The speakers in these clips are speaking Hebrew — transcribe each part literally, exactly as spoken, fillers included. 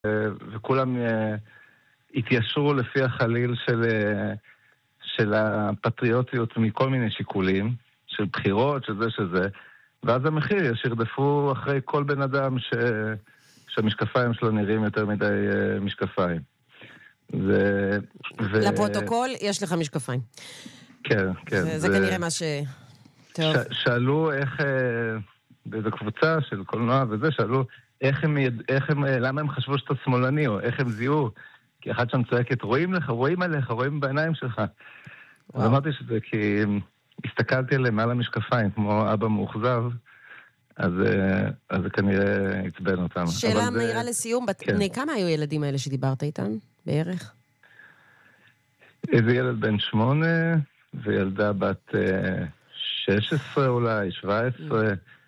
וכולם התיישרו לפי החליל של, של הפטריוטיות מכל מיני שיקולים, של בחירות, של זה שזה, ואז המחיר יש ירדפו אחרי כל בן אדם ש... שהמשקפיים שלו נראים יותר מדי משקפיים. ו... לפרוטוקול יש לך משקפיים. כן, כן. זה, זה ו... כנראה מה ש... טוב. ש... שאלו איך, באיזו קבוצה של קולנוע וזה, שאלו איך הם, איך הם, למה הם חשבו שאתה שמאלני, או איך הם זיהו, כי אחד שם צועקת, רואים לך, רואים עליך, רואים בעיניים שלך. אז אמרתי שזה כי הסתכלתי עליהם מעל המשקפיים, כמו אבא מאוכזב, אז, אז זה כנראה הצבן אותם. שאלה מהירה לסיום, כן. בני כמה היו ילדים האלה שדיברת איתן, בערך? איזה ילד בן שמונה, וילדה בת שש עשרה אולי, שבע עשרה,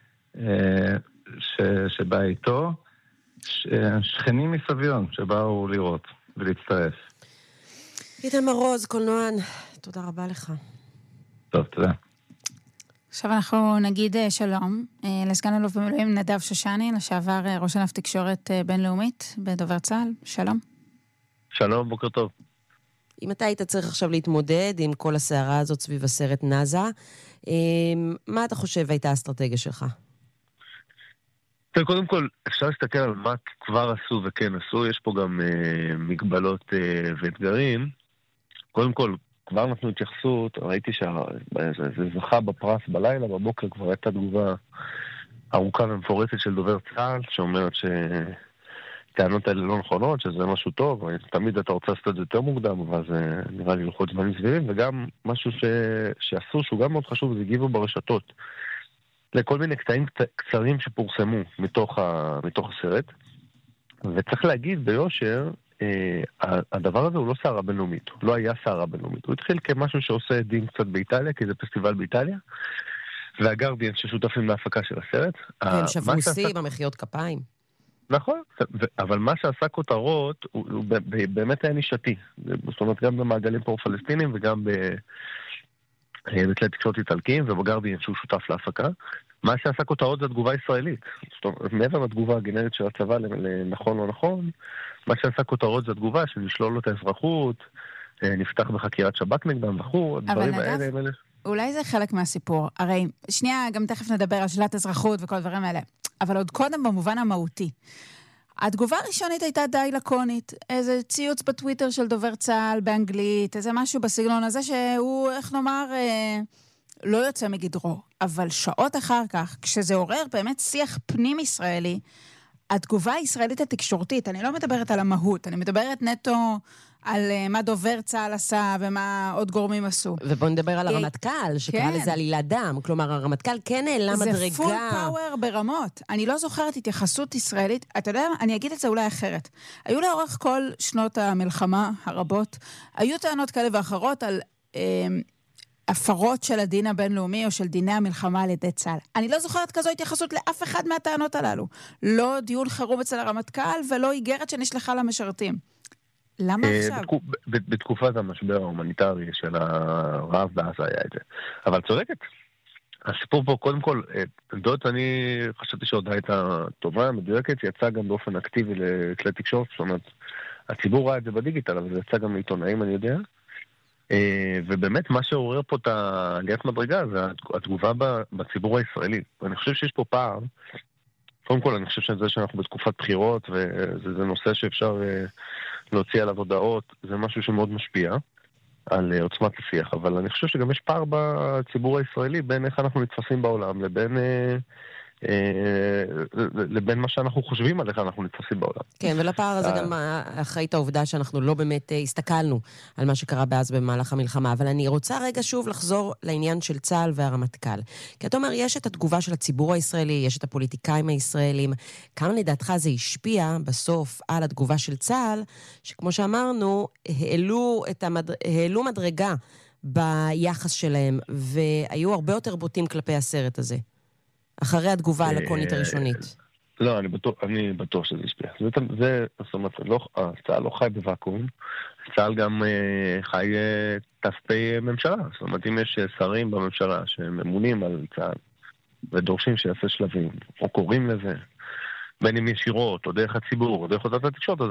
ש, שבא איתו, ש, שכנים מסביון שבאו לראות ולהצטרף. איתמר רוז, קולנוען, תודה רבה לך. טוב, תודה. עכשיו אנחנו נגיד שלום לסגן אלוף במילואים נדב שושני, לשעבר ראש ענף תקשורת בינלאומית בדובר צה"ל. שלום. שלום, בוקר טוב. אם אתה היית צריך עכשיו להתמודד עם כל הסערה הזאת סביב הסרט נאזה, מה אתה חושב הייתה האסטרטגיה שלך? קודם כל, אפשר להסתכל על מה כבר עשו וכן עשו, יש פה גם אה, מגבלות אה, ואתגרים. קודם כל, כבר נתנו התייחסות, ראיתי שזה זכה בפרס בלילה, בבוקר כבר הייתה תגובה ארוכה ומפורטת של דובר צה"ל, שאומרת שטענות האלה לא נכונות, שזה משהו טוב, תמיד אתה רוצה לעשות את זה יותר מוקדם, אבל זה נראה לי לוחות זמנים סביבים, וגם משהו ש... שעשו, שהוא גם מאוד חשוב, זה הגיבו ברשתות. לכל מיני קטעים קצרים שפורסמו מתוך, ה, מתוך הסרט. וצריך להגיד ביושר, אה, הדבר הזה הוא לא סערה בינלאומית, הוא לא היה סערה בינלאומית. הוא התחיל כמשהו שעושה דין קצת באיטליה, כי זה פסטיבל באיטליה, והגרדיאן ששותפים להפקה של הסרט. הם שברו שיא במחיאות כפיים. נכון, אבל מה שעשה כותרות הוא, הוא באמת היה נישתי. זאת אומרת, גם במעגלים פרו-פלסטינים וגם ב... בכלי תקשורת איטלקיים, ובגרדיאן שהוא שותף להפקה. מה שעשה כותרות זה התגובה הישראלית. זאת אומרת, מעבר לתגובה הגנרית של הצבא לנכון או נכון, מה שעשה כותרות זה התגובה של לשלול לו את האזרחות, נפתח בחקירת שב"כ נגדם וכו', הדברים האלה הם אלה. אולי זה חלק מהסיפור. הרי, שנייה, גם תכף נדבר על שלילת אזרחות וכל הדברים האלה. אבל עוד קודם במובן המהותי. התגובה הראשונית הייתה די לקונית, איזה ציוץ בטוויטר של דובר צה"ל באנגלית, איזה משהו בסגנון הזה שהוא, איך נאמר, אה, לא יוצא מגדרו. אבל שעות אחר כך, כשזה עורר באמת שיח פנים ישראלי, התגובה הישראלית התקשורתית, אני לא מדברת על המהות, אני מדברת נטו על uh, מה דובר צה"ל עשה ומה עוד גורמים עשו. ובואו נדבר על הרמטכ"ל, שקרא כן. לזה עלילת דם. כלומר, הרמטכ"ל כן העלה מדרגה. זה פול פאוור ברמות. אני לא זוכרת התייחסות ישראלית. אתה יודע, אני אגיד את זה אולי אחרת. היו לאורך כל שנות המלחמה הרבות, היו טענות כאלה ואחרות על אה, הפרות של הדין הבינלאומי או של דיני המלחמה על ידי צה"ל. אני לא זוכרת כזו התייחסות לאף אחד מהטענות הללו. לא דיון חירום אצל הרמטכ"ל ולא איגרת שנשלחה למשרתים. למה עכשיו? בתקופת המשבר ההומניטרי של הרעב בעזה היה את זה. אבל צודקת. הסיפור פה, קודם כל, דעות, אני חשבתי שההודעה הייתה טובה, מדויקת, יצא גם באופן אקטיבי לכלי תקשורת, זאת אומרת, הציבור ראה את זה בדיגיטל, אבל זה יצא גם לעיתונאים, אני יודע. ובאמת, מה שעורר פה את העליית מדרגה, זה התגובה בציבור הישראלי. ואני חושב שיש פה פער, קודם כל, אני חושב שזה שאנחנו בתקופת בחירות, וזה נושא שאפשר להוציא עליו הודעות, זה משהו שמאוד משפיע על עוצמת השיח, אבל אני חושב שגם יש פער בציבור הישראלי בין איך אנחנו נתפסים בעולם, לבין, אה, אה, לבין מה שאנחנו חושבים על איך אנחנו נתפסים בעולם. כן, ולפער הזה גם אחראית העובדה שאנחנו לא באמת הסתכלנו על מה שקרה באז במהלך המלחמה, אבל אני רוצה רגע שוב לחזור לעניין של צה"ל והרמטכ"ל. כי אתה אומר, יש את התגובה של הציבור הישראלי, יש את הפוליטיקאים הישראלים. כמה לדעתך זה השפיע בסוף על התגובה של צה"ל, שכמו שאמרנו, העלו, את המד... העלו מדרגה ביחס שלהם, והיו הרבה יותר בוטים כלפי הסרט הזה, אחרי התגובה הלקונית הראשונית. לא, אני בטוח, אני בטוח שזה השפיע. זה, זה, זאת אומרת, לא, צה"ל לא חי בוואקום, צה"ל גם אה, חי אה, ת"פי ממשלה. זאת אומרת, אם יש שרים בממשלה שממונים על צה"ל, ודורשים שיעשה שלבים, או קוראים לזה, בין אם ישירות, או דרך הציבור, או דרך הודעת התקשורת, אז